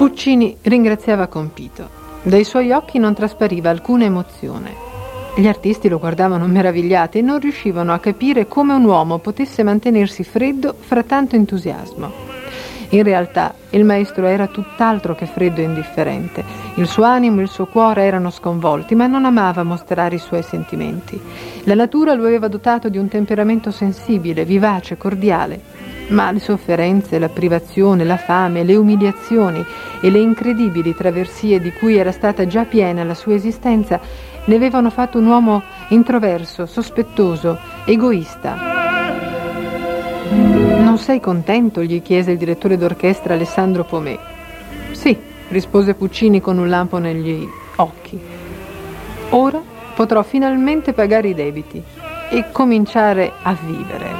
Puccini ringraziava compito. Dai suoi occhi non traspariva alcuna emozione. Gli artisti lo guardavano meravigliati e non riuscivano a capire come un uomo potesse mantenersi freddo fra tanto entusiasmo. In realtà il maestro era tutt'altro che freddo e indifferente. Il suo animo e il suo cuore erano sconvolti, ma non amava mostrare i suoi sentimenti. La natura lo aveva dotato di un temperamento sensibile, vivace, cordiale, ma le sofferenze, la privazione, la fame, le umiliazioni e le incredibili traversie di cui era stata già piena la sua esistenza ne avevano fatto un uomo introverso, sospettoso, egoista. «Non sei contento?» gli chiese il direttore d'orchestra Alessandro Pomé. «Sì», rispose Puccini con un lampo negli occhi. «Ora potrò finalmente pagare i debiti e cominciare a vivere».